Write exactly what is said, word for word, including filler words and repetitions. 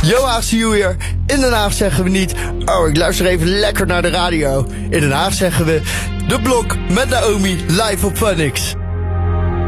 Yo, Haag, zie je weer. In Den Haag zeggen we niet, oh, ik luister even lekker naar de radio. In Den Haag zeggen we, De Blok met Naomi live op Funix.